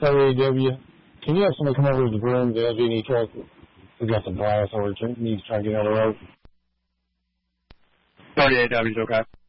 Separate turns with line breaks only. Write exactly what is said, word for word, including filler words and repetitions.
thirty A W. Can you have somebody come over to the broom, the L G and E truck? We got some brass over it. Needs to try to get on the road.
thirty A W, okay.